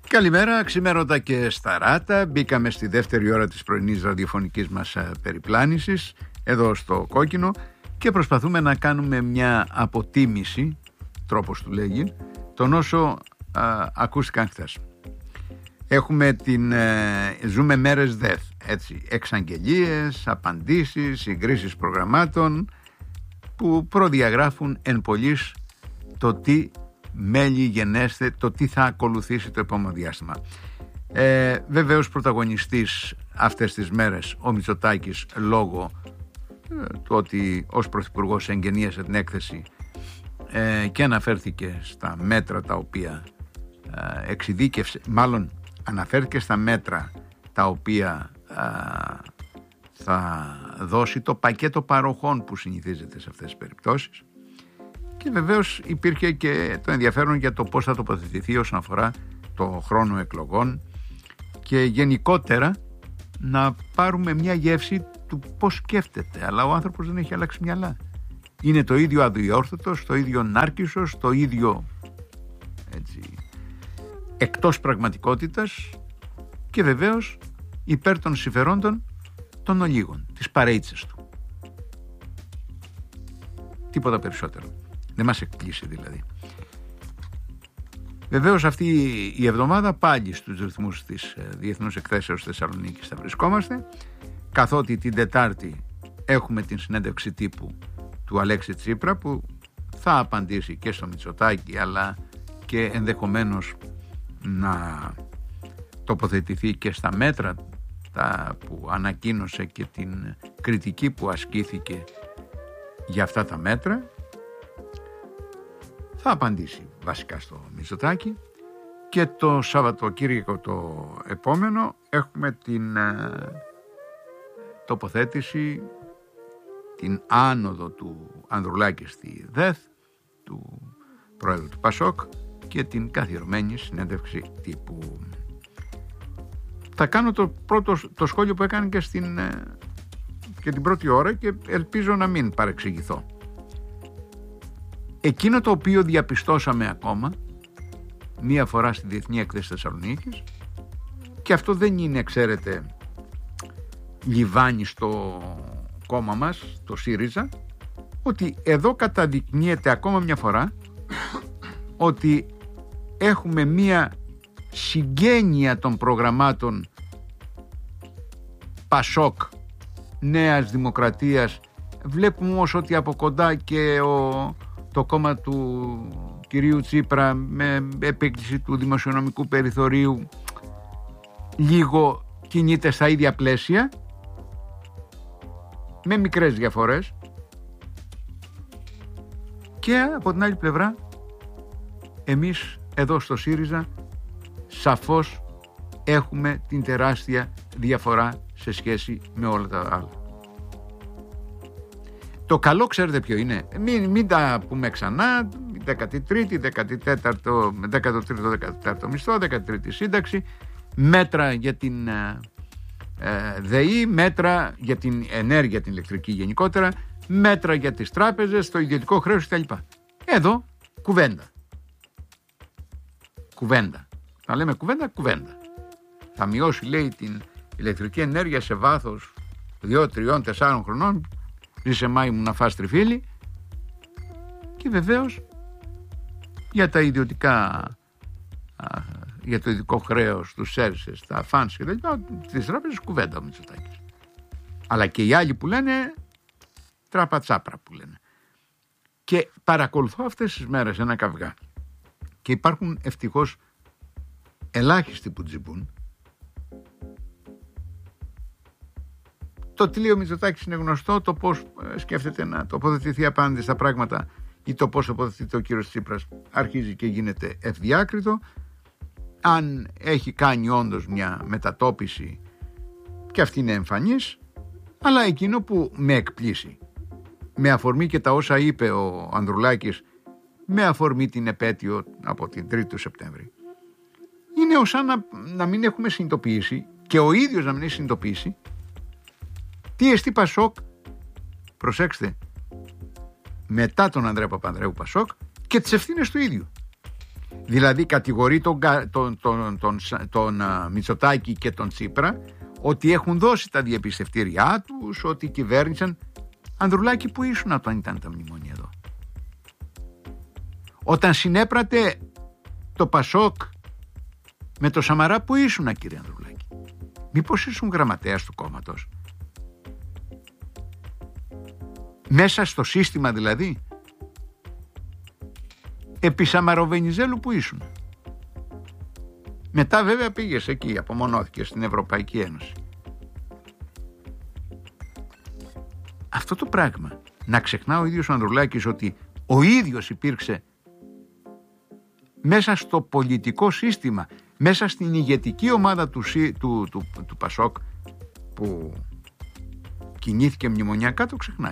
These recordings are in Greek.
Καλημέρα, ξημέρωτα και σταράτα. Μπήκαμε στη δεύτερη ώρα της πρωινής ραδιοφωνικής μας περιπλάνησης εδώ στο Κόκκινο και προσπαθούμε να κάνουμε μια αποτίμηση, τρόπος του λέγει, των όσο ακούστηκαν χθες. Έχουμε ζούμε μέρες ΔΕΘ, έτσι, εξαγγελίες, απαντήσεις, συγκρίσεις προγραμμάτων που προδιαγράφουν εν πολλοίς το τι μέλη γενέστε, το τι θα ακολουθήσει το επόμενο διάστημα. Βεβαίως πρωταγωνιστής αυτές τις μέρες ο Μητσοτάκης, λόγω του ότι ως Πρωθυπουργός εγγενίασε την έκθεση και αναφέρθηκε στα μέτρα τα οποία εξειδίκευσε, μάλλον αναφέρθηκε στα μέτρα τα οποία θα δώσει το πακέτο παροχών που συνηθίζεται σε αυτές τις περιπτώσεις. Και βεβαίως υπήρχε και το ενδιαφέρον για το πώς θα τοποθετηθεί όσον αφορά το χρόνο εκλογών και γενικότερα να πάρουμε μια γεύση του πώς σκέφτεται. Αλλά ο άνθρωπος δεν έχει αλλάξει μυαλά. Είναι το ίδιο αδιόρθωτος, το ίδιο νάρκισσος, το ίδιο έτσι, εκτός πραγματικότητας και βεβαίως υπέρ των συμφερόντων των ολίγων, της παρέιτσας του. Τίποτα περισσότερο. Δεν μας εκπλήσει δηλαδή. Βεβαίως αυτή η εβδομάδα πάλι στους ρυθμούς της Διεθνούς Εκθέσεως Θεσσαλονίκης θα βρισκόμαστε, καθότι την Τετάρτη έχουμε την συνέντευξη τύπου του Αλέξη Τσίπρα που θα απαντήσει και στο Μητσοτάκη αλλά και ενδεχομένως να τοποθετηθεί και στα μέτρα που ανακοίνωσε και την κριτική που ασκήθηκε για αυτά τα μέτρα. Θα απαντήσει βασικά στο Μητσοτάκη και το Σαββατοκύριακο το επόμενο έχουμε την τοποθέτηση, την άνοδο του Ανδρουλάκη στη ΔΕΘ, του πρόεδρου του ΠΑΣΟΚ και την καθιερωμένη συνέντευξη τύπου. Θα κάνω το σχόλιο που έκανε και την πρώτη ώρα και ελπίζω να μην παρεξηγηθώ. Εκείνο το οποίο διαπιστώσαμε ακόμα μία φορά στη Διεθνή Έκθεση Θεσσαλονίκης, και αυτό δεν είναι, ξέρετε, λιβάνι στο κόμμα μας, το ΣΥΡΙΖΑ, ότι εδώ καταδεικνύεται ακόμα μια φορά ότι έχουμε μία συγγένεια των προγραμμάτων ΠΑΣΟΚ, Νέας Δημοκρατίας. Βλέπουμε όμως ότι από κοντά και το κόμμα του κυρίου Τσίπρα με επέκτηση του δημοσιονομικού περιθωρίου λίγο κινείται στα ίδια πλαίσια με μικρές διαφορές, και από την άλλη πλευρά εμείς εδώ στο ΣΥΡΙΖΑ σαφώς έχουμε την τεράστια διαφορά σε σχέση με όλα τα άλλα. Το καλό ξέρετε ποιο είναι, μην τα πούμε ξανά, 13η, 14ο, 13ο, 14ο μισθό, 13η σύνταξη, μέτρα για την ΔΕΗ, μέτρα για την ενέργεια, την ηλεκτρική γενικότερα, μέτρα για τις τράπεζες, το ιδιωτικό χρέος κτλ. Εδώ κουβέντα. Να λέμε κουβέντα. Θα μειώσει, λέει, την ηλεκτρική ενέργεια σε βάθος 2, 3, 4 χρονών. Ζήσε Μάη μου να φας τριφύλι. Και βεβαίως για τα ιδιωτικά, για το ιδιωτικό χρέος, τους σέρσες, τα φάνς και τα λοιπά, τις τράπεζες κουβέντα ο Μητσοτάκης. Αλλά και οι άλλοι που λένε τραπατσάπρα που λένε. Και παρακολουθώ αυτές τις μέρες ένα καυγά και υπάρχουν ευτυχώς ελάχιστοι που τζιμπούν. Το τι λέει ο Μητσοτάκης είναι γνωστό, το πώς σκέφτεται να τοποθετηθεί απέναντι στα πράγματα ή το πώς τοποθετείται ο κύριος Τσίπρας αρχίζει και γίνεται ευδιάκριτο. Αν έχει κάνει όντως μια μετατόπιση, και αυτή είναι εμφανής, αλλά εκείνο που με εκπλήσει, με αφορμή και τα όσα είπε ο Ανδρουλάκης, με αφορμή την επέτειο από την 3η του Σεπτέμβρη, είναι ως να μην έχουμε συνειδητοποιήσει, και ο ίδιος να μην έχει συνειδητοποιήσει, τι εστί ΠΑΣΟΚ, προσέξτε, μετά τον Ανδρέα Παπανδρέου ΠΑΣΟΚ, και τις ευθύνες του ίδιου. Δηλαδή κατηγορεί τον Μητσοτάκη και τον Τσίπρα ότι έχουν δώσει τα διαπιστευτήριά τους, ότι κυβέρνησαν. Ανδρουλάκη, που ήσουν όταν ήταν τα μνημόνια εδώ? Όταν συνέπρατε το Πασόκ με το Σαμαρά, που ήσουν, κύριε Ανδρουλάκη? Μήπως ήσουν γραμματέας του κόμματος? Μέσα στο σύστημα δηλαδή? Επί Σαμαροβενιζέλου που ήσουν? Μετά βέβαια πήγες εκεί, απομονώθηκες στην Ευρωπαϊκή Ένωση. Αυτό το πράγμα, να ξεχνά ο ίδιος ο Ανδρουλάκης ότι ο ίδιος υπήρξε μέσα στο πολιτικό σύστημα, μέσα στην ηγετική ομάδα του Πασόκ, που κινήθηκε μνημονιακά, το ξεχνάει.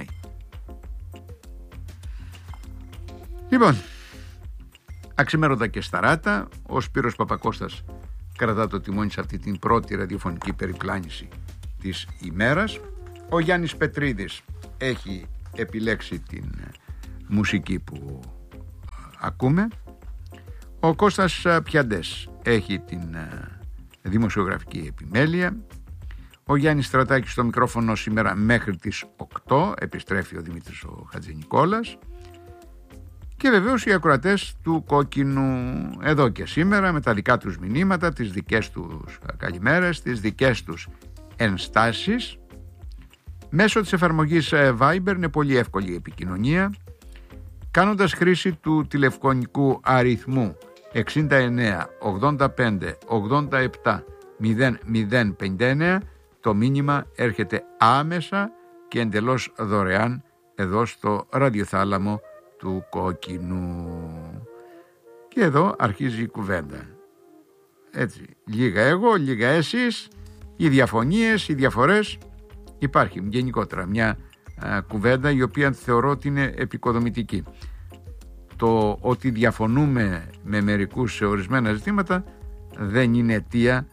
Λοιπόν, αξιμέρωτα και σταράτα, ο Σπύρος Παπακώστας κρατά το τιμόνι σε αυτή την πρώτη ραδιοφωνική περιπλάνηση της ημέρας. Ο Γιάννης Πετρίδης έχει επιλέξει την μουσική που ακούμε. Ο Κώστας Πιαντές έχει την δημοσιογραφική επιμέλεια. Ο Γιάννης Στρατάκης στο μικρόφωνο σήμερα μέχρι τις 8. Επιστρέφει ο Δημήτρης ο Χατζηνικόλας. Και βεβαίως οι ακροατές του Κόκκινου εδώ και σήμερα με τα δικά τους μηνύματα, τις δικές τους καλημέρες, τις δικές τους ενστάσεις. Μέσω της εφαρμογής Viber είναι πολύ εύκολη η επικοινωνία, κάνοντας χρήση του τηλεφωνικού αριθμού 69 85 87 0059. Το μήνυμα έρχεται άμεσα και εντελώς δωρεάν εδώ στο ραδιοθάλαμο του Κόκκινου. Και εδώ αρχίζει η κουβέντα. Έτσι, λίγα εγώ, λίγα εσείς, οι διαφωνίες, οι διαφορές. Υπάρχει γενικότερα μια κουβέντα η οποία θεωρώ ότι είναι επικοδομητική. Το ότι διαφωνούμε με μερικούς σε ορισμένα ζητήματα δεν είναι αιτία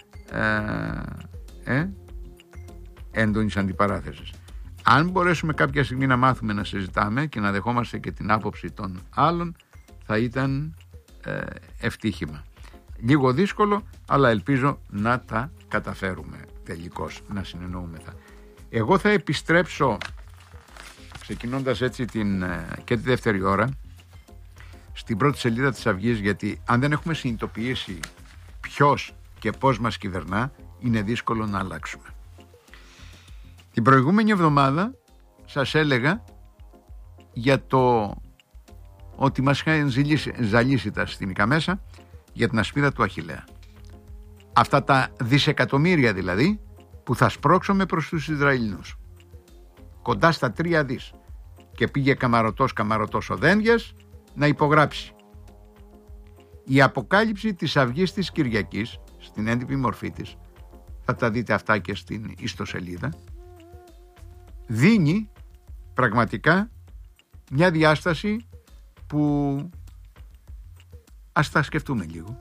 έντονης αντιπαράθεσης. Αν μπορέσουμε κάποια στιγμή να μάθουμε να συζητάμε και να δεχόμαστε και την άποψη των άλλων, θα ήταν ευτύχημα. Λίγο δύσκολο, αλλά ελπίζω να τα καταφέρουμε τελικώς, να συνεννοούμεθα. Εγώ θα επιστρέψω, ξεκινώντας έτσι και τη δεύτερη ώρα, στην πρώτη σελίδα της Αυγής, γιατί αν δεν έχουμε συνειδητοποιήσει ποιος και πώς μας κυβερνά, είναι δύσκολο να αλλάξουμε. Την προηγούμενη εβδομάδα σας έλεγα για το ότι μας είχαν ζαλίσει τα συστημικά μέσα για την ασπίδα του Αχιλλέα. Αυτά τα δισεκατομμύρια δηλαδή που θα σπρώξουμε προς τους Ισραηλινούς. Κοντά στα 3 δις. Και πήγε καμαρωτός ο Δένδιας να υπογράψει. Η αποκάλυψη της Αυγής της Κυριακής, στην έντυπη μορφή της, θα τα δείτε αυτά και στην ιστοσελίδα, δίνει πραγματικά μια διάσταση που ας τα σκεφτούμε λίγο.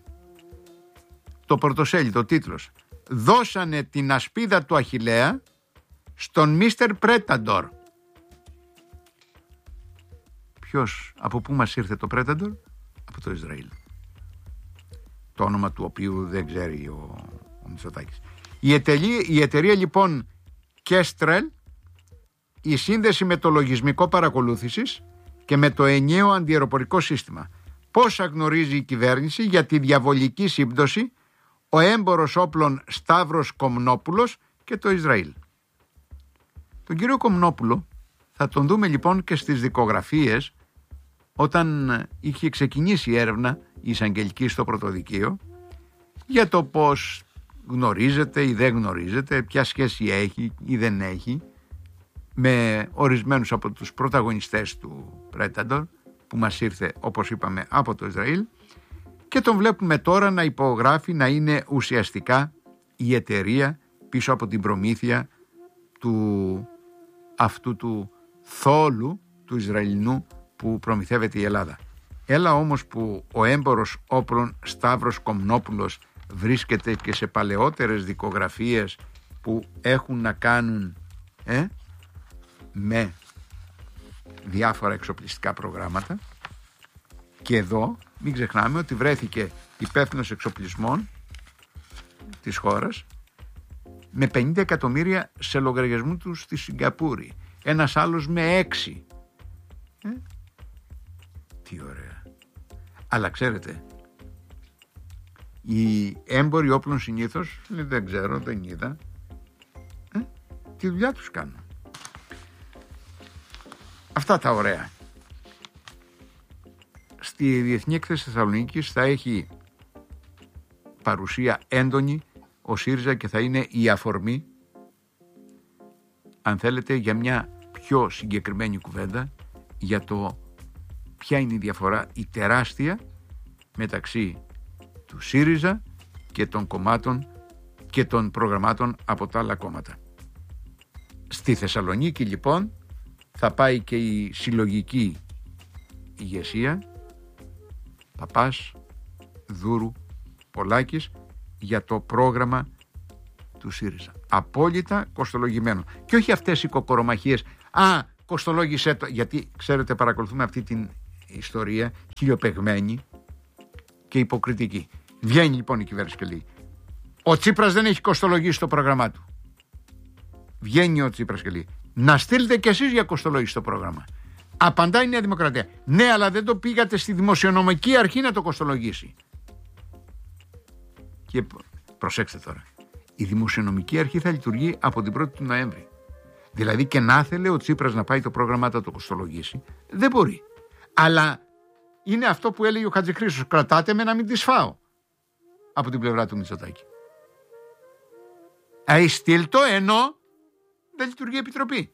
Το πρωτοσέλιδο, ο τίτλος: «Δώσανε την ασπίδα του Αχιλλέα στον Μίστερ Πρέταντορ». Από πού μας ήρθε το Πρέταντορ? Από το Ισραήλ, το όνομα του οποίου δεν ξέρει ο Μητσοτάκης. Η εταιρεία λοιπόν Kestrel, η σύνδεση με το λογισμικό παρακολούθησης και με το ενιαίο αντιαεροπορικό σύστημα. Πόσα γνωρίζει η κυβέρνηση για τη διαβολική σύμπτωση, ο έμπορος όπλων Σταύρος Κομνόπουλος και το Ισραήλ. Τον κύριο Κομνόπουλο θα τον δούμε λοιπόν και στις δικογραφίες, όταν είχε ξεκινήσει η έρευνα η εισαγγελική στο πρωτοδικείο για το πώς γνωρίζεται ή δεν γνωρίζεται, ποια σχέση έχει ή δεν έχει με ορισμένους από τους πρωταγωνιστές του Πρέταντορ, που μας ήρθε, όπως είπαμε, από το Ισραήλ, και τον βλέπουμε τώρα να υπογράφει, να είναι ουσιαστικά η εταιρεία πίσω από την προμήθεια αυτού του θόλου του Ισραηλινού που προμηθεύεται η Ελλάδα. Έλα όμως που ο έμπορος όπλων Σταύρος Κομνόπουλος βρίσκεται και σε παλαιότερες δικογραφίες που έχουν να κάνουν με διάφορα εξοπλιστικά προγράμματα. Και εδώ μην ξεχνάμε ότι βρέθηκε υπεύθυνος εξοπλισμών της χώρας με 50 εκατομμύρια σε λογαριασμού του στη Σιγκαπούρη. Ένας άλλος με 6. Τι ωραία. Αλλά ξέρετε, οι έμποροι όπλων συνήθως δεν ξέρω, δεν είδα, τη δουλειά τους κάνουν. Αυτά τα ωραία. Στη Διεθνή Έκθεση Θεσσαλονίκης θα έχει παρουσία έντονη ο ΣΥΡΙΖΑ και θα είναι η αφορμή, αν θέλετε, για μια πιο συγκεκριμένη κουβέντα για το ποια είναι η διαφορά, η τεράστια, μεταξύ του ΣΥΡΙΖΑ και των κομμάτων και των προγραμμάτων από τα άλλα κόμματα. Στη Θεσσαλονίκη λοιπόν θα πάει και η συλλογική ηγεσία, Παπάς, Δούρου, Πολάκης, για το πρόγραμμα του ΣΥΡΙΖΑ. Απόλυτα κοστολογημένο. Και όχι αυτές οι κοκορομαχίες. Κοστολόγησέ το. Γιατί ξέρετε, παρακολουθούμε αυτή την ιστορία χιλιοπεγμένη και υποκριτική. Βγαίνει λοιπόν η κυβέρνηση και λέει: ο Τσίπρας δεν έχει κοστολογήσει το πρόγραμμά του. Βγαίνει ο Τσίπρας και λέει: να στείλετε κι εσείς για κοστολόγηση το πρόγραμμα. Απαντάει η Νέα Δημοκρατία: ναι, αλλά δεν το πήγατε στη Δημοσιονομική Αρχή να το κοστολογήσει. Και προσέξτε τώρα, η Δημοσιονομική Αρχή θα λειτουργεί από την 1η του Νοέμβρη. Δηλαδή και να ήθελε ο Τσίπρας να πάει το πρόγραμμα να το κοστολογήσει, δεν μπορεί. Αλλά είναι αυτό που έλεγε ο Χατζηχρήστος: κρατάτε με να μην τις φάω. Από την πλευρά του Μητσοτάκη. Στείλ το, ενώ δεν λειτουργεί η Επιτροπή.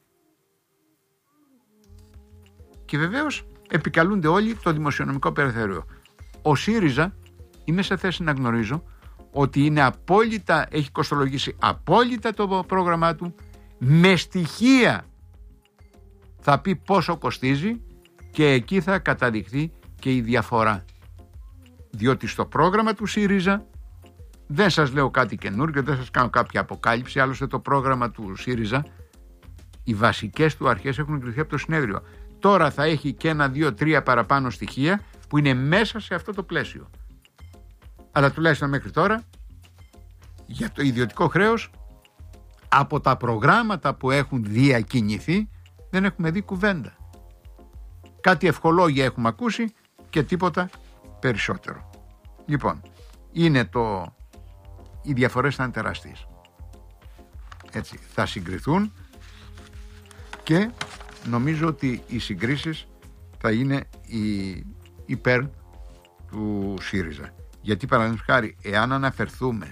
Και βεβαίως επικαλούνται όλοι το δημοσιονομικό περιθώριο. Ο ΣΥΡΙΖΑ, είμαι σε θέση να γνωρίζω ότι είναι απόλυτα, έχει κοστολογήσει απόλυτα το πρόγραμμά του, με στοιχεία θα πει πόσο κοστίζει και εκεί θα καταδειχθεί και η διαφορά. Διότι στο πρόγραμμα του ΣΥΡΙΖΑ, δεν σας λέω κάτι καινούργιο, δεν σας κάνω κάποια αποκάλυψη, άλλωστε το πρόγραμμα του ΣΥΡΙΖΑ, οι βασικές του αρχές έχουν εγκριθεί από το συνέδριο. Τώρα θα έχει και 1, 2, 3 παραπάνω στοιχεία που είναι μέσα σε αυτό το πλαίσιο. Αλλά τουλάχιστον μέχρι τώρα, για το ιδιωτικό χρέος, από τα προγράμματα που έχουν διακινηθεί, δεν έχουμε δει κουβέντα. Κάτι ευχολόγια έχουμε ακούσει και τίποτα περισσότερο. Λοιπόν, είναι οι διαφορές θα είναι τεράστιες. Έτσι, θα συγκριθούν και νομίζω ότι οι συγκρίσεις θα είναι υπέρ του ΣΥΡΙΖΑ. Γιατί παραδείγματος χάρη, εάν αναφερθούμε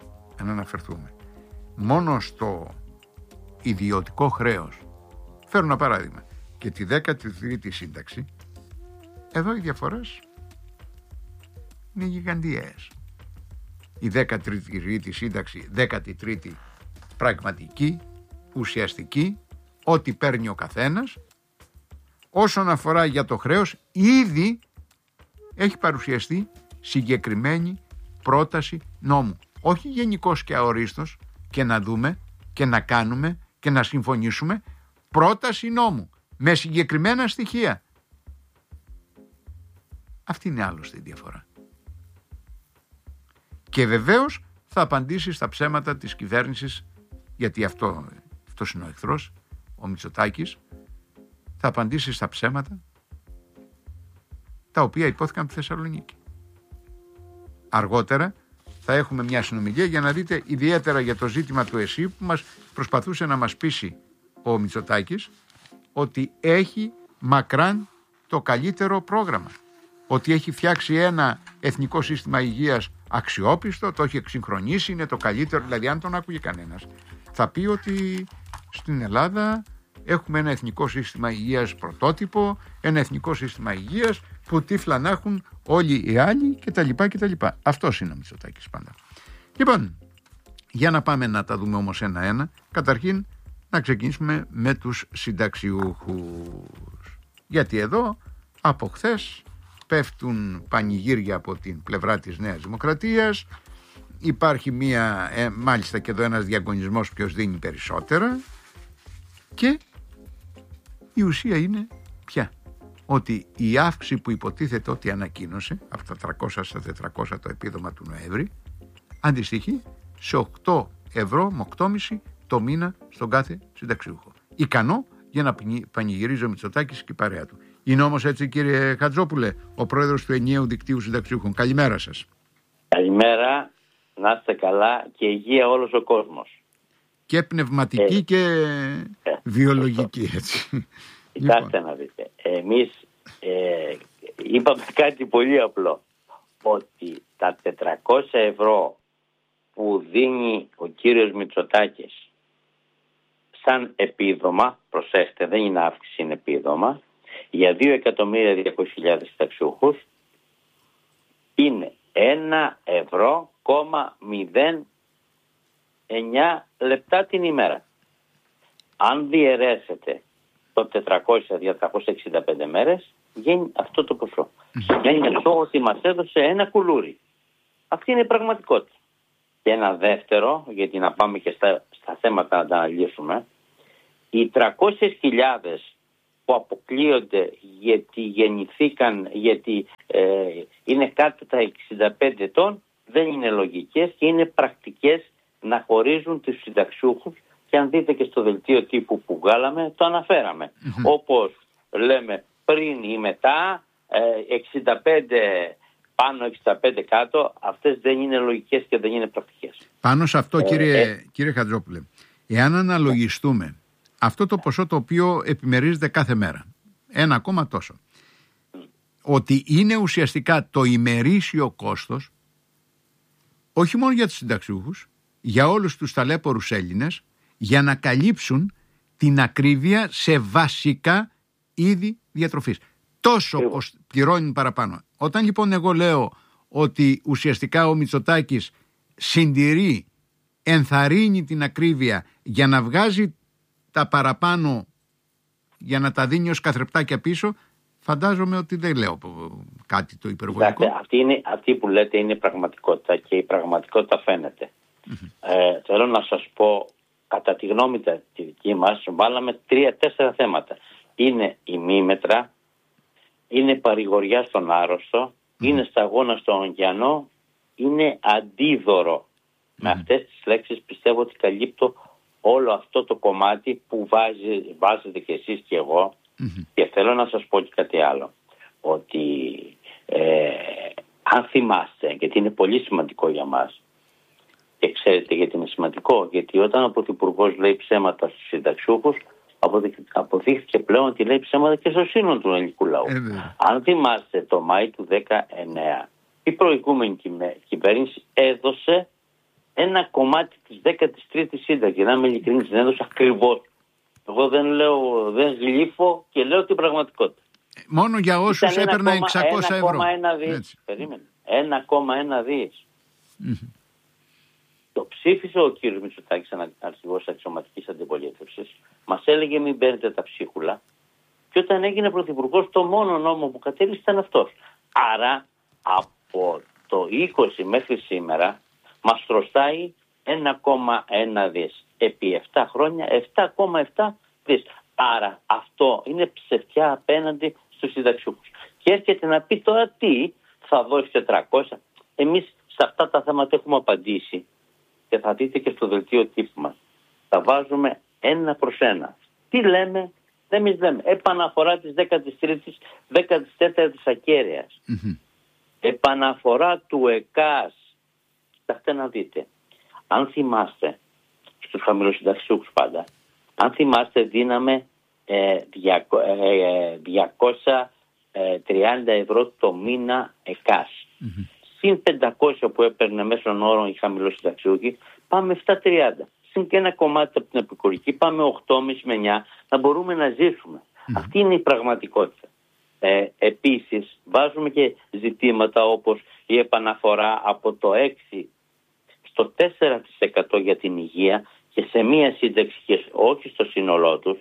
μόνο στο ιδιωτικό χρέος, φέρω ένα παράδειγμα, και τη 13η σύνταξη, εδώ οι διαφορές είναι γιγαντιαίες. Η 13η σύνταξη, 13η πραγματική, ουσιαστική, ό,τι παίρνει ο καθένας. Όσον αφορά για το χρέος, ήδη έχει παρουσιαστεί συγκεκριμένη πρόταση νόμου. Όχι γενικώς και αορίστος, και να δούμε και να κάνουμε και να συμφωνήσουμε, πρόταση νόμου με συγκεκριμένα στοιχεία. Αυτή είναι άλλωστε η διαφορά. Και βεβαίως θα απαντήσει στα ψέματα της κυβέρνησης, γιατί αυτός είναι ο εχθρός, ο Μητσοτάκης, θα απαντήσει στα ψέματα τα οποία υπόθηκαν από τη Θεσσαλονίκη. Αργότερα θα έχουμε μια συνομιλία για να δείτε ιδιαίτερα για το ζήτημα του ΕΣΥ, που μας προσπαθούσε να μας πείσει ο Μητσοτάκης ότι έχει μακράν το καλύτερο πρόγραμμα, ότι έχει φτιάξει ένα εθνικό σύστημα υγείας αξιόπιστο, το έχει εξυγχρονίσει, είναι το καλύτερο. Δηλαδή αν τον άκουγε κανένας θα πει ότι στην Ελλάδα έχουμε ένα εθνικό σύστημα υγείας πρωτότυπο, ένα εθνικό σύστημα υγείας που τύφλα να έχουν όλοι οι άλλοι κτλ. Αυτός είναι ο Μητσοτάκης πάντα. Λοιπόν, για να πάμε να τα δούμε όμως ένα-ένα. Καταρχήν να ξεκινήσουμε με τους συνταξιούχους. Γιατί εδώ από χθες πέφτουν πανηγύρια από την πλευρά της Νέας Δημοκρατίας. Υπάρχει μάλιστα και εδώ ένας διαγωνισμός ποιος δίνει περισσότερα. Και η ουσία είναι ποια? ότι η αύξηση που υποτίθεται ότι ανακοίνωσε από τα 300 στα 400 το επίδομα του Νοέμβρη αντιστοιχεί σε 8 ευρώ με 8,5 το μήνα στον κάθε συνταξιούχο. Ικανό για να πανηγυρίζει ο Μητσοτάκης και η παρέα του. Είναι όμως έτσι, κύριε Χατζόπουλε, ο πρόεδρος του Ενιαίου Δικτύου Συνταξιούχων? Καλημέρα σας. Καλημέρα, να είστε καλά και υγεία όλος ο κόσμος. Και πνευματική και βιολογική, έτσι. Κοιτάξτε να δείτε, εμείς είπαμε κάτι πολύ απλό, ότι τα 400 ευρώ που δίνει ο κύριος Μητσοτάκης σαν επίδομα, προσέξτε, δεν είναι αύξηση, είναι επίδομα, για 2.200.000 συνταξιούχους, είναι 1,09 λεπτά την ημέρα. Αν διαιρέσετε το 400 για 365 μέρες, βγαίνει αυτό το ποσό. Σημαίνει αυτό ότι μας έδωσε ένα κουλούρι. Αυτή είναι η πραγματικότητα. Και ένα δεύτερο, γιατί να πάμε και στα θέματα να τα αναλύσουμε, οι 300.000 που αποκλείονται γιατί γεννηθήκαν, γιατί είναι κάτω τα 65 ετών, δεν είναι λογικές και είναι πρακτικές να χωρίζουν τους συνταξιούχους. Και αν δείτε και στο δελτίο τύπου που βγάλαμε, το αναφέραμε. Όπως λέμε πριν ή μετά, 65 πάνω, 65 κάτω, αυτές δεν είναι λογικές και δεν είναι πρακτικές. Πάνω σε αυτό, κύριε Χατζόπουλε, εάν αναλογιστούμε αυτό το ποσό το οποίο επιμερίζεται κάθε μέρα, ένα ακόμα τόσο, ότι είναι ουσιαστικά το ημερήσιο κόστος, όχι μόνο για τους συνταξιούχους, για όλους τους ταλέπορους Έλληνες, για να καλύψουν την ακρίβεια σε βασικά είδη διατροφής. Τόσο πληρώνει παραπάνω. Όταν λοιπόν εγώ λέω ότι ουσιαστικά ο Μητσοτάκης συντηρεί, ενθαρρύνει την ακρίβεια για να βγάζει τα παραπάνω, για να τα δίνει ως καθρεπτάκια πίσω, φαντάζομαι ότι δεν λέω κάτι το υπερβολικό. Αυτή που λέτε είναι πραγματικότητα και η πραγματικότητα φαίνεται. Θέλω να σας πω, κατά τη γνώμη τη δική μας, βάλαμε 3-4 θέματα. Είναι ημίμετρα, είναι παρηγοριά στον άρρωστο, είναι σταγόνα στον ωκεανό, είναι αντίδωρο. Με αυτές τις λέξεις πιστεύω ότι καλύπτω όλο αυτό το κομμάτι που βάζετε και εσείς και εγώ. Και θέλω να σας πω και κάτι άλλο, ότι αν θυμάστε, γιατί είναι πολύ σημαντικό για μας, και ξέρετε γιατί είναι σημαντικό, γιατί όταν ο Πρωθυπουργός λέει ψέματα στους συνταξιούχους, αποδείχθηκε πλέον ότι λέει ψέματα και στο σύνολο του ελληνικού λαού. Αν θυμάστε, το Μάη του 2019 η προηγούμενη κυβέρνηση έδωσε ένα κομμάτι της 13ης σύνταξης. Να είμαι ειλικρινής, δεν έδωσε ακριβώς. Εγώ δεν γλύφω και λέω την πραγματικότητα. Μόνο για όσους έπαιρναν 600 ευρώ. 1,1 δις. Περίμενε. 1,1 δις. Το ψήφισε ο κύριος Μητσοτάκης, αρχηγός αξιωματικής αντιπολίτευσης. Μας έλεγε μην παίρνετε τα ψίχουλα. Και όταν έγινε πρωθυπουργός, το μόνο νόμο που κατέληξε ήταν αυτός. Άρα από το 20 μέχρι σήμερα μας χρωστάει 1,1 δις. Επί 7 χρόνια 7,7 δις. Άρα αυτό είναι ψευτιά απέναντι στους συνταξιούχους. Και έρχεται να πει τώρα τι θα δώσει 400. Εμείς σε αυτά τα θέματα έχουμε απαντήσει. Και θα δείτε και στο δελτίο τύπου μας. Τα βάζουμε 1 προς 1. Τι λέμε? Εμείς λέμε επαναφορά της 13ης, 14ης ακέραιας. Επαναφορά του ΕΚΑΣ. Κοιτάξτε να δείτε. Αν θυμάστε, στους χαμηλοσυνταξιούχους πάντα, αν θυμάστε δίναμε 230 ευρώ το μήνα ΕΚΑΣ. Συν 500 που έπαιρνε μέσον όρο οι χαμηλοσυνταξιούχοι, πάμε 730. Συν και ένα κομμάτι από την επικουρική, πάμε 8,5 με 9, να μπορούμε να ζήσουμε. Αυτή είναι η πραγματικότητα. Επίσης, βάζουμε και ζητήματα όπως η επαναφορά από το 6% στο 4% για την υγεία και σε μία σύνταξη και όχι στο σύνολό τους.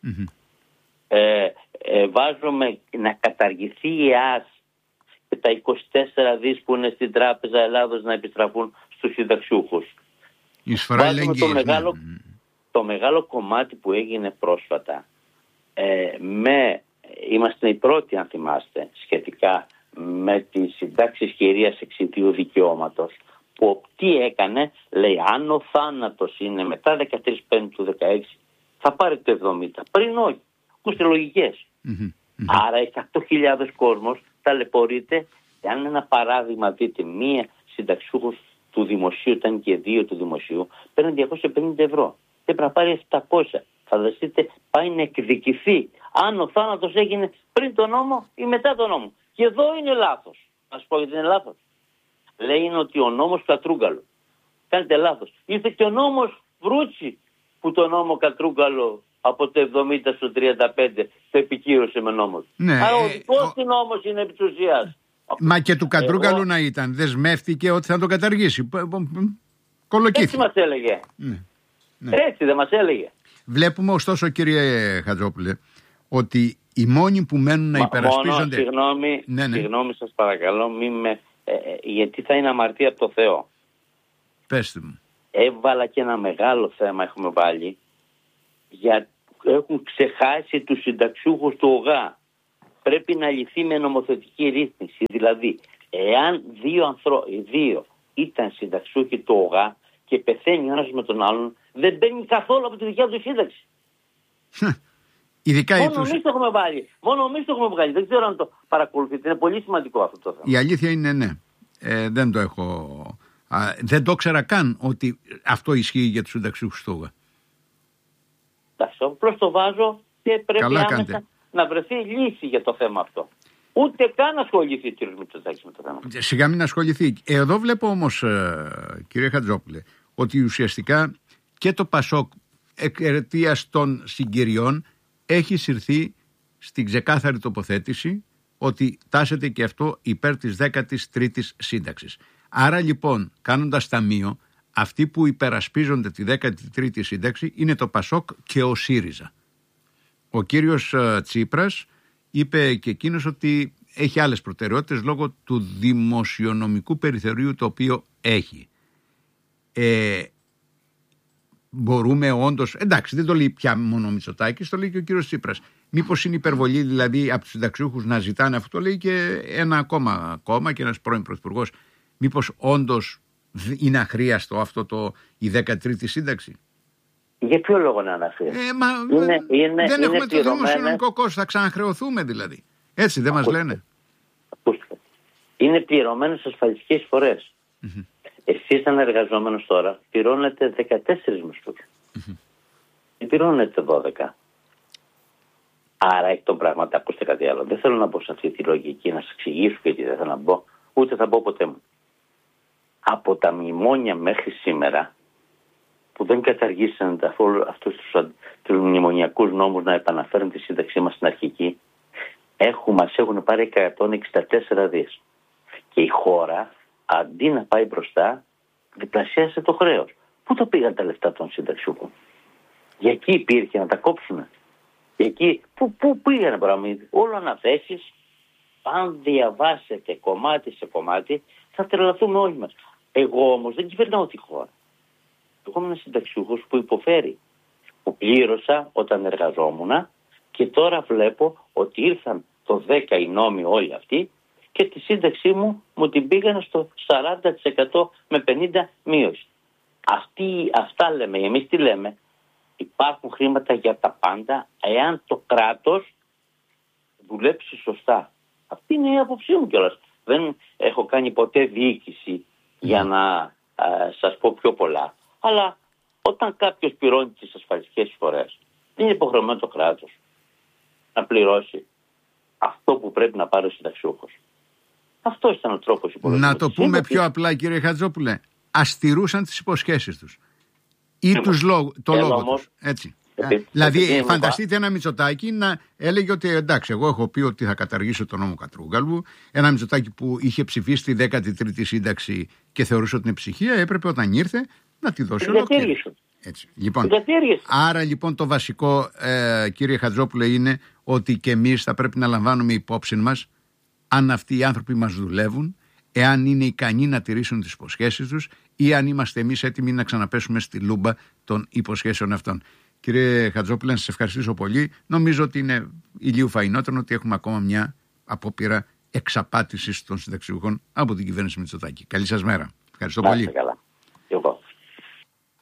Βάζουμε να καταργηθεί η ΕΑΣ και τα 24 δις που είναι στην Τράπεζα Ελλάδος να επιστραφούν στους συνταξιούχους. Βάζουμε το μεγάλο κομμάτι που έγινε πρόσφατα με είμαστε οι πρώτοι, αν θυμάστε, σχετικά με τις συντάξεις κυρίας εξιτίου δικαιώματος, που τι έκανε, λέει, αν ο θάνατος είναι μετά 13 Πέμπτου του 16, θα πάρει το 70. Πριν όχι. Ακούστε λογικές. Άρα 100.000 κόσμος ταλαιπωρείται. Αν ένα παράδειγμα δείτε, μία συνταξιούχος του δημοσίου, ήταν και δύο του δημοσίου, παίρνει 250 ευρώ. Πρέπει να πάρει 700. Φανταστείτε, πάει να εκδικηθεί αν ο θάνατος έγινε πριν τον νόμο ή μετά τον νόμο. Και εδώ είναι λάθος. Να σου πω γιατί είναι λάθος. Λέει είναι ότι ο νόμος Κατρούγκαλο. Κάνετε λάθος. Ήρθε και ο νόμος Βρούτσι, που το νόμο Κατρούγκαλο από το 70 στο 35 το επικύρωσε με νόμο. Ναι, άρα ο δικός του νόμος είναι επί της ουσίας. Μα και του Κατρούγκαλου να ήταν. Δεσμεύτηκε ότι θα τον καταργήσει. Κολοκύθι. Έτσι μας έλεγε. Ναι. Έτσι δεν μας έλεγε. Βλέπουμε ωστόσο, κύριε Χατζόπουλε, ότι οι μόνοι που μένουν να υπερασπίζονται... Συγγνώμη σας παρακαλώ, γιατί θα είναι αμαρτία από το Θεό. Πέστε μου. Έβαλα και ένα μεγάλο θέμα, έχουμε βάλει, έχουν ξεχάσει τους συνταξιούχους του ΟΓΑ. Πρέπει να λυθεί με νομοθετική ρύθμιση. Δηλαδή, εάν δύο ήταν συνταξιούχοι του ΟΓΑ και πεθαίνει ο ένας με τον άλλον, δεν μπαίνει καθόλου από τη δικιά του σύνταξη. Ειδικά μόνο εμείς το έχουμε βάλει. Δεν ξέρω αν το παρακολουθείτε. Είναι πολύ σημαντικό αυτό το θέμα. Η αλήθεια είναι ναι. Δεν το έχω... δεν το ήξερα καν ότι αυτό ισχύει για τους συνταξιούχους του ΟΓΑ. Απλώς το βάζω και πρέπει άμεσα να βρεθεί λύση για το θέμα αυτό. Ούτε καν ασχοληθεί ο κ. Μητσοτάκης με το θέμα. Σιγά μην ασχοληθεί. Εδώ βλέπω όμως, κύριε Χατζόπουλε, ότι ουσιαστικά και το ΠΑΣΟΚ εξαιτίας των συγκυριών έχει συρθεί στην ξεκάθαρη τοποθέτηση ότι τάσεται και αυτό υπέρ της 13ης σύνταξης. Άρα λοιπόν, κάνοντας ταμείο, αυτοί που υπερασπίζονται τη 13η σύνταξη είναι το ΠΑΣΟΚ και ο ΣΥΡΙΖΑ. Ο κύριος Τσίπρας είπε και εκείνος ότι έχει άλλες προτεραιότητες λόγω του δημοσιονομικού περιθωρίου το οποίο έχει. Μπορούμε όντως, εντάξει δεν το λέει πια μόνο ο Μητσοτάκης, το λέει και ο κύριος Τσίπρας. Μήπως είναι υπερβολή δηλαδή από τους συνταξιούχους να ζητάνε αυτό, το λέει και ένα ακόμα κόμμα και ένας πρώην πρωθυπουργός. Μήπως όντως είναι αχρίαστο αυτό η 13η σύνταξη? Για ποιο λόγο να είναι αχρίαστο? Δεν έχουμε το δημοσιονομικό κόστος, θα ξαναχρεωθούμε δηλαδή. Έτσι δεν μας λένε? Ακούστε. Είναι πληρωμένες ασφαλιστικές εισφορές. Εσείς σαν εργαζόμενος τώρα πληρώνετε 14 μισθούς. Πληρώνετε 12. Άρα εκ των πραγμάτων, ακούστε κάτι άλλο. Δεν θέλω να μπω σε αυτή τη λογική να σας εξηγήσω γιατί δεν θέλω να μπω, ούτε θα μπω ποτέ μου. Από τα μνημόνια μέχρι σήμερα που δεν καταργήσαν αυτούς τους μνημονιακούς νόμους να επαναφέρουν τη σύνταξή μας στην αρχική, μας έχουν πάρει 164 δις. Και η χώρα αντί να πάει μπροστά διπλασίασε το χρέος. Πού το πήγαν τα λεφτά των συνταξιούχων? Για εκεί υπήρχε να τα κόψουν. Εκεί, πού πήγανε πράγματι? Όλο αναθέσεις. Αν διαβάσετε κομμάτι σε κομμάτι θα τρελαθούμε όλοι μας. Εγώ όμως δεν κυβερνάω τη χώρα. Εγώ είμαι ένας συνταξιούχος που υποφέρει. Που πλήρωσα όταν εργαζόμουν και τώρα βλέπω ότι ήρθαν το 10 οι νόμοι όλοι αυτοί και τη σύνταξή μου την πήγανε στο 40% με 50 μείωση. Αυτά λέμε. Εμείς τι λέμε? Υπάρχουν χρήματα για τα πάντα εάν το κράτος δουλέψει σωστά. Αυτή είναι η άποψή μου κιόλας. Δεν έχω κάνει ποτέ διοίκηση για να σας πω πιο πολλά. Αλλά όταν κάποιος πληρώνει τις ασφαλιστικές εισφορές, είναι υποχρεωμένο το κράτος να πληρώσει αυτό που πρέπει να πάρει ο συνταξιούχος. Αυτό ήταν ο τρόπος υπολογισμού. Να το πούμε πιο απλά, κύριε Χατζόπουλε. Αστηρούσαν τις υποσχέσεις τους ή το λόγο τους. Έτσι. Δηλαδή, φανταστείτε ένα Μητσοτάκη να έλεγε ότι εντάξει, εγώ έχω πει ότι θα καταργήσω τον νόμο Κατρούγκαλου. Ένα Μητσοτάκη που είχε ψηφίσει τη 13η σύνταξη και θεωρούσε ότι είναι ψυχία, έπρεπε όταν ήρθε να τη δώσει ολόκληρη. Λοιπόν, άρα λοιπόν το βασικό, κύριε Χατζόπουλε, είναι ότι και εμείς θα πρέπει να λαμβάνουμε υπόψη μας αν αυτοί οι άνθρωποι μας δουλεύουν, εάν είναι ικανοί να τηρήσουν τις υποσχέσεις τους ή αν είμαστε εμείς έτοιμοι να ξαναπέσουμε στη λούμπα των υποσχέσεων αυτών. Κύριε Χατζόπουλε, να σας ευχαριστήσω πολύ. Νομίζω ότι είναι ηλίου φαϊνότερο ότι έχουμε ακόμα μια απόπειρα εξαπάτησης των συνταξιούχων από την κυβέρνηση Μητσοτάκη. Καλή σας μέρα. Ευχαριστώ πολύ. Καλά.